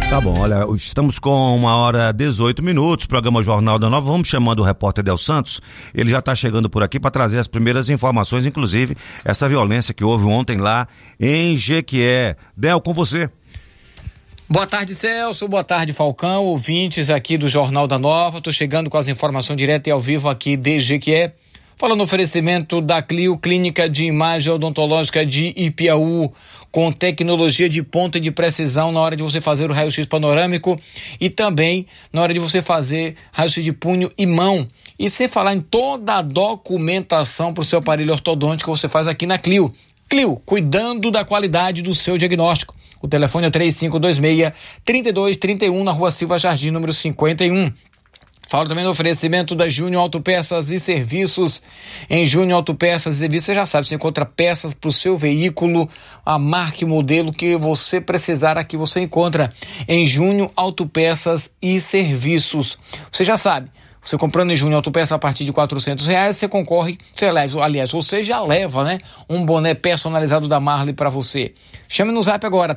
Tá bom, olha, estamos com 1h18, programa Jornal da Nova. Vamos chamando o repórter Del Santos. Ele já está chegando por aqui para trazer as primeiras informações, inclusive essa violência que houve ontem lá em Jequié. Del, com você. Boa tarde, Celso. Boa tarde, Falcão. Ouvintes aqui do Jornal da Nova. Estou chegando com as informações direto e ao vivo aqui de Jequié. Falando no oferecimento da Clio, Clínica de Imagem Odontológica de Ipiaú, com tecnologia de ponta e de precisão na hora de você fazer o raio-x panorâmico e também na hora de você fazer raio-x de punho e mão. E sem falar em toda a documentação para o seu aparelho ortodôntico que você faz aqui na Clio. Clio, cuidando da qualidade do seu diagnóstico. O telefone é 3526-3231 na Rua Silva Jardim, número 51. Falo também no oferecimento da Júnior Autopeças e Serviços. Em Júnior Autopeças e Serviços, você já sabe, você encontra peças para o seu veículo, a marca e modelo que você precisar, aqui você encontra em Júnior Autopeças e Serviços. Você já sabe, você comprando em Júnior Autopeças a partir de R$400, você concorre, aliás, você já leva, né, um boné personalizado da Marley para você. Chame no zap agora,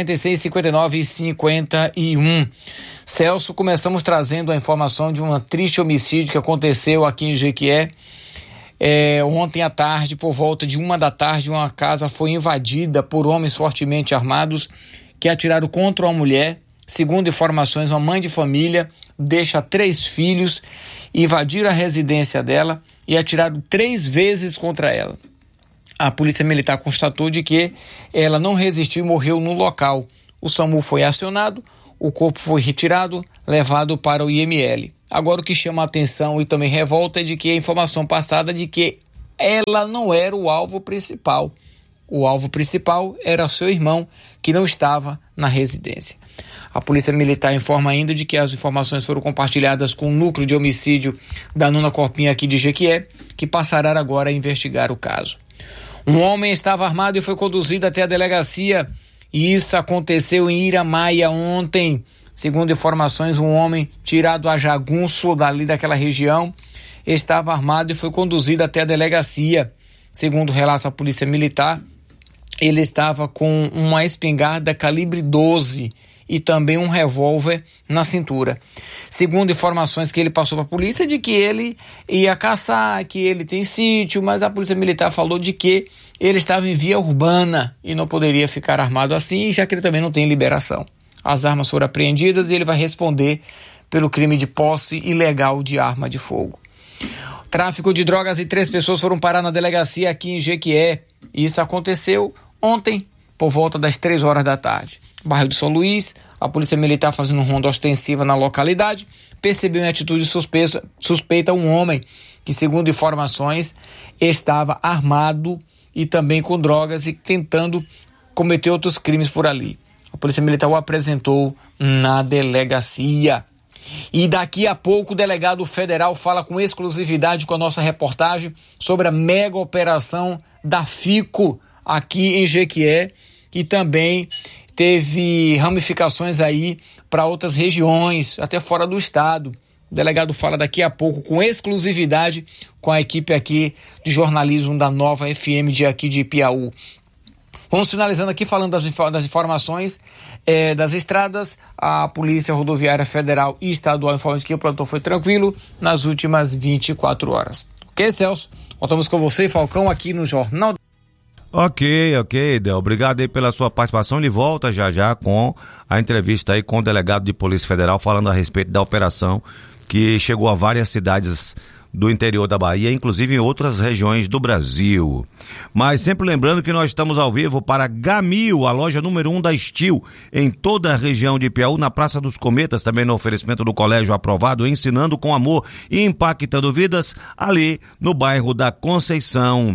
3046-5951. Celso, começamos trazendo a informação de um triste homicídio que aconteceu aqui em Jequié. Ontem à tarde, por volta de 1h, uma casa foi invadida por homens fortemente armados que atiraram contra uma mulher. Segundo informações, uma mãe de família deixa 3 filhos, invadiram a residência dela e atiraram 3 vezes contra ela. A polícia militar constatou de que ela não resistiu e morreu no local. O SAMU foi acionado, o corpo foi retirado, levado para o IML. Agora o que chama a atenção e também revolta é de que a informação passada de que ela não era o alvo principal. O alvo principal era seu irmão, que não estava na residência. A Polícia Militar informa ainda de que as informações foram compartilhadas com o núcleo de homicídio da 9ª Corpinha aqui de Jequié, que passará agora a investigar o caso. Um homem estava armado e foi conduzido até a delegacia, e isso aconteceu em Iramaia ontem. Segundo informações, um homem tirado a jagunço dali daquela região estava armado e foi conduzido até a delegacia. Segundo relata a Polícia Militar, ele estava com uma espingarda calibre 12 e também um revólver na cintura. Segundo informações que ele passou para a polícia, de que ele ia caçar, que ele tem sítio, mas a Polícia Militar falou de que ele estava em via urbana e não poderia ficar armado assim, já que ele também não tem liberação. As armas foram apreendidas e ele vai responder pelo crime de posse ilegal de arma de fogo. Tráfico de drogas e 3 pessoas foram parar na delegacia aqui em Jequié. Isso aconteceu ontem, por volta das 3h. Bairro de São Luís, a Polícia Militar fazendo ronda ostensiva na localidade, percebeu em atitude suspeita um homem que, segundo informações, estava armado e também com drogas e tentando cometer outros crimes por ali. A Polícia Militar o apresentou na delegacia. E daqui a pouco o delegado federal fala com exclusividade com a nossa reportagem sobre a mega operação da FICO aqui em Jequié, que também teve ramificações aí para outras regiões, até fora do estado. O delegado fala daqui a pouco com exclusividade com a equipe aqui de jornalismo da Nova FM aqui de Ipiaú. Vamos finalizando aqui falando das informações das estradas. A Polícia Rodoviária Federal e Estadual informa que o plantão foi tranquilo nas últimas 24 horas. Ok, Celso? Voltamos com você, Falcão, aqui no Jornal. Ok, Del. Obrigado aí pela sua participação. Ele volta já com a entrevista aí com o delegado de Polícia Federal falando a respeito da operação que chegou a várias cidades do interior da Bahia, inclusive em outras regiões do Brasil. Mas sempre lembrando que nós estamos ao vivo para Gamil, a loja número 1 da Steel, em toda a região de Ipiaú, na Praça dos Cometas, também no oferecimento do Colégio Aprovado, ensinando com amor e impactando vidas, ali no bairro da Conceição.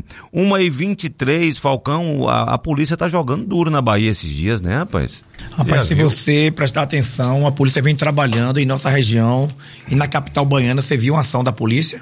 1h23, Falcão, a polícia tá jogando duro na Bahia esses dias, né, rapaz? Rapaz, se você prestar atenção, a polícia vem trabalhando em nossa região e na capital baiana. Você viu uma ação da polícia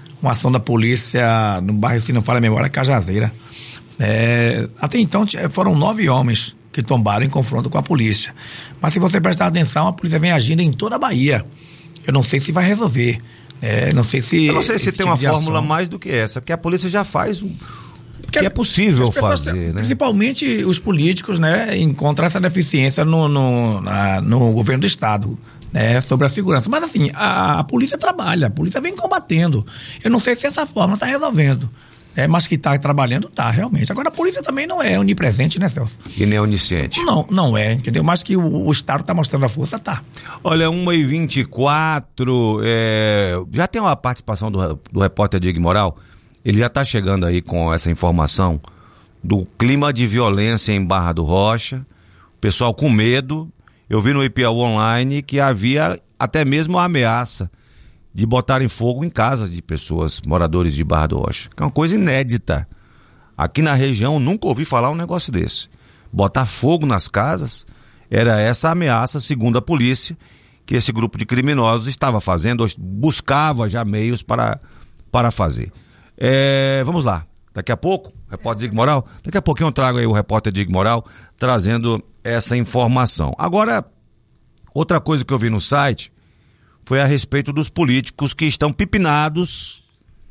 no bairro, se não falha a memória, Cajazeira. Até então foram 9 homens que tombaram em confronto com a polícia. Mas se você prestar atenção, a polícia vem agindo em toda a Bahia. Eu não sei se vai resolver. Eu não sei se tem uma fórmula mais do que essa, porque a polícia já faz que é possível fazer, né? Principalmente os políticos, né, encontram essa deficiência no governo do estado, né, sobre a segurança. Mas assim, a polícia trabalha, a polícia vem combatendo. Eu não sei se essa forma está resolvendo. Mas que está trabalhando, tá, realmente. Agora, a polícia também não é onipresente, né, Celso? E nem onisciente. Não é, entendeu? Mas que o Estado está mostrando a força, tá. Olha, 1h24, já tem uma participação do repórter Diego Moral. Ele já está chegando aí com essa informação do clima de violência em Barra do Rocha, o pessoal com medo. Eu vi no IPAU Online que havia até mesmo a ameaça de botarem fogo em casas de pessoas, moradores de Barra do Rocha. É uma coisa inédita. Aqui na região nunca ouvi falar um negócio desse. Botar fogo nas casas era essa ameaça, segundo a polícia, que esse grupo de criminosos estava fazendo, buscava já meios para fazer. Vamos lá. Daqui a pouco, repórter Diego Moral, daqui a pouquinho eu trago aí o repórter Diego Moral trazendo essa informação. Agora, outra coisa que eu vi no site foi a respeito dos políticos que estão pipinados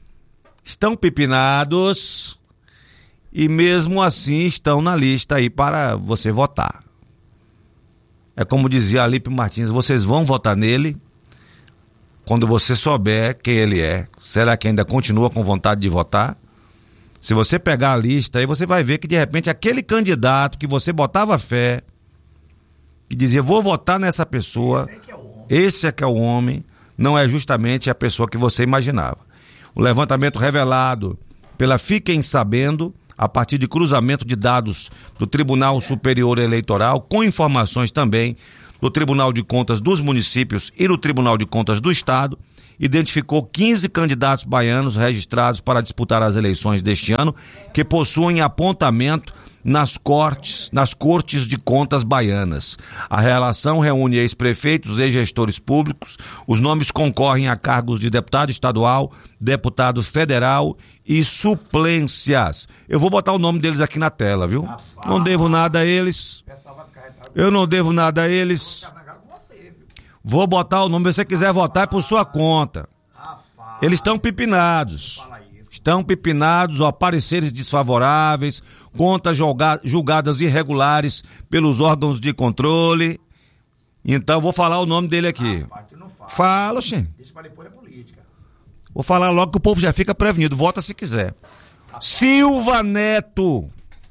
e mesmo assim estão na lista aí para você votar. É como dizia Alípio Martins, vocês vão votar nele quando você souber quem ele é. Será que ainda continua com vontade de votar? Se você pegar a lista aí, você vai ver que de repente aquele candidato que você botava fé, que dizia, vou votar nessa pessoa, esse é que é o homem, não é justamente a pessoa que você imaginava. O levantamento revelado pela Fiquem Sabendo, a partir de cruzamento de dados do Tribunal Superior Eleitoral, com informações também do Tribunal de Contas dos Municípios e do Tribunal de Contas do Estado, identificou 15 candidatos baianos registrados para disputar as eleições deste ano, que possuem apontamento nas cortes de contas baianas. A relação reúne ex-prefeitos e gestores públicos. Os nomes concorrem a cargos de deputado estadual, deputado federal e suplências. Eu vou botar o nome deles aqui na tela, viu? Não devo nada a eles. Eu não devo nada a eles. Vou botar o nome, se você quiser votar é por sua conta. Eles estão pipinados. Pareceres desfavoráveis, contas julgadas irregulares pelos órgãos de controle. Então, vou falar o nome dele aqui. Fala, xê. Vou falar logo que o povo já fica prevenido. Vota se quiser. Silva Neto,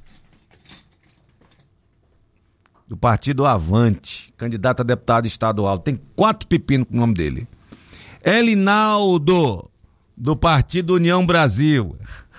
do Partido Avante, candidato a deputado estadual. Tem 4 pepinos com o nome dele. Elinaldo, do Partido União Brasil,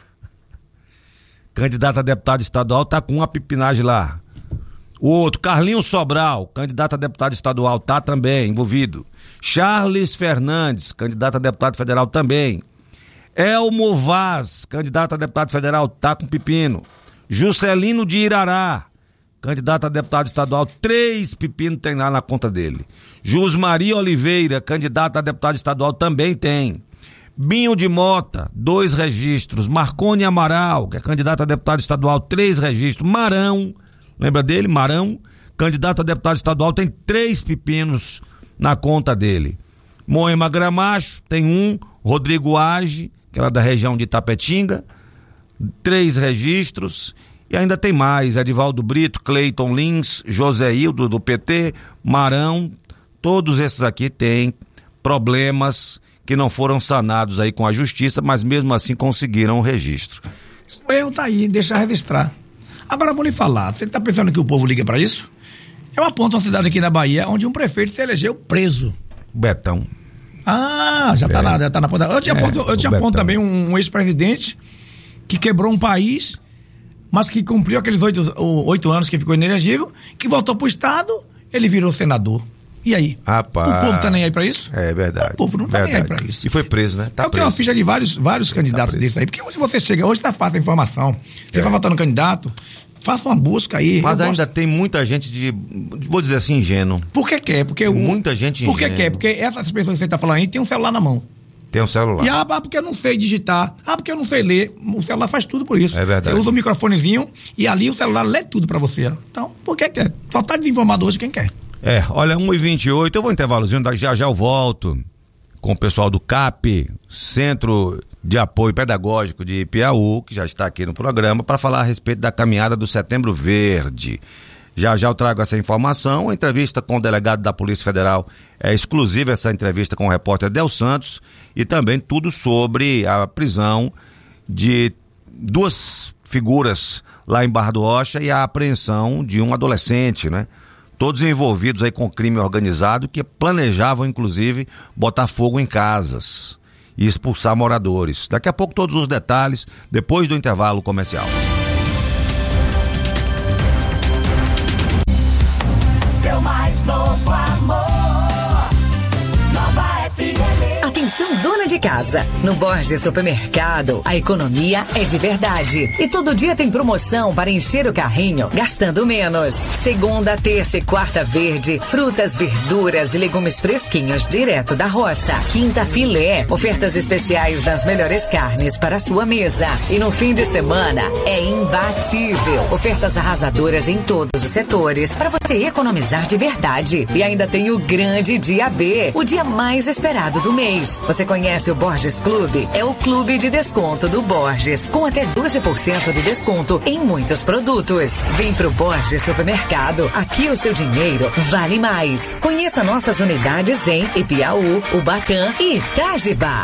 candidato a deputado estadual, tá com uma pipinagem lá. O outro, Carlinhos Sobral, candidato a deputado estadual, tá também envolvido. Charles Fernandes, candidato a deputado federal também. Elmo Vaz, candidato a deputado federal, tá com pepino. Juscelino de Irará, candidato a deputado estadual, 3 pepinos tem lá na conta dele. Jusmaria Oliveira, candidato a deputado estadual, também tem. Binho de Mota, 2 registros. Marcone Amaral, que é candidato a deputado estadual, 3 registros. Marão, lembra dele? Marão, candidato a deputado estadual, tem 3 pepinos na conta dele. Moema Gramacho, tem 1. Rodrigo Age, que é da região de Itapetinga, 3 registros. E ainda tem mais, Edivaldo Brito, Cleiton Lins, José Hildo do PT, Marão, todos esses aqui têm problemas que não foram sanados aí com a justiça, mas mesmo assim conseguiram o registro. O erro tá aí, deixa registrar. Agora vou lhe falar, você tá pensando que o povo liga pra isso? Eu aponto uma cidade aqui na Bahia onde um prefeito se elegeu preso. Betão. Já tá na ponta. Eu te aponto também um ex-presidente que quebrou um país, mas que cumpriu aqueles 8 anos que ficou inelegível, que voltou pro estado, ele virou senador. E aí? Rapaz, o povo tá nem aí pra isso? É verdade. O povo não tá nem aí pra isso. E foi preso, né? Eu tenho uma ficha de vários candidatos desses aí, porque hoje você chega, hoje tá fácil a informação. Você vai votar no candidato, faça uma busca aí. Mas ainda tem muita gente vou dizer assim, ingênuo. Por que quer? Porque muita gente ingênua. Por que quer? Porque essas pessoas que você tá falando aí tem um celular na mão. Tem um celular. E porque eu não sei digitar, porque eu não sei ler. O celular faz tudo por isso. É verdade. Você usa o microfonezinho e ali o celular lê tudo pra você. Então, por que quer? Só tá desinformado hoje quem quer. Olha, 1h28, eu vou intervalozinho, já eu volto com o pessoal do CAP, Centro de Apoio Pedagógico de Piauí, que já está aqui no programa, para falar a respeito da caminhada do Setembro Verde. Já eu trago essa informação. A entrevista com o delegado da Polícia Federal é exclusiva, essa entrevista com o repórter Del Santos, e também tudo sobre a prisão de 2 figuras lá em Barra do Rocha e a apreensão de um adolescente, né? Todos envolvidos aí com crime organizado, que planejavam inclusive botar fogo em casas e expulsar moradores. Daqui a pouco todos os detalhes, depois do intervalo comercial. Seu mais novo amor, Nova FM. Atenção, dona de casa. No Borges Supermercado, a economia é de verdade. E todo dia tem promoção para encher o carrinho, gastando menos. Segunda, terça e quarta verde, frutas, verduras e legumes fresquinhos direto da roça. Quinta, filé, ofertas especiais das melhores carnes para a sua mesa. E no fim de semana, é imbatível. Ofertas arrasadoras em todos os setores para você economizar de verdade. E ainda tem o grande dia B, o dia mais esperado do mês. Você conhece o Borges Clube? É o clube de desconto do Borges, com até 12% de desconto em muitos produtos. Vem pro Borges Supermercado, aqui o seu dinheiro vale mais. Conheça nossas unidades em Ipiaú, Ubatã e Itajibá.